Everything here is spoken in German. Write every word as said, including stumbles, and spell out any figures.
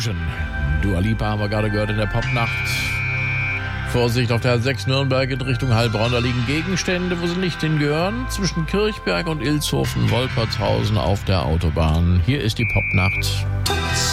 Illusion. Dua Lipa haben wir gerade gehört in der Popnacht. Vorsicht auf der A sechs Nürnberg in Richtung Heilbronn. Da liegen Gegenstände, wo sie nicht hingehören. Zwischen Kirchberg und Ilshofen, Wolpertshausen auf der Autobahn. Hier ist die Popnacht.